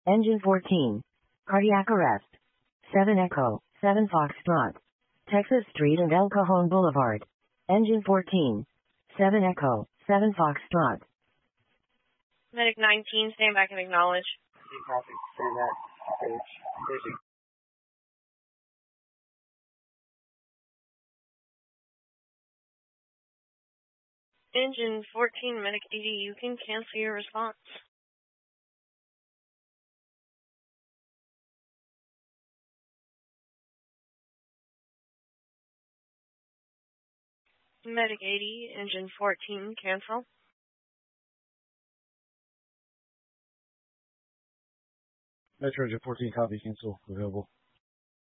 Engine 14. Cardiac arrest. 7 Echo, 7 Foxtrot. Texas Street and El Cajon Boulevard. Engine 14. 7 Echo, 7 Foxtrot. Medic 19, stand back and acknowledge. Copy. Say that. Bridging. Engine 14, Medic 80, you can cancel your response. Medic 80, Engine 14, cancel. Metro Engine 14, copy, cancel, available.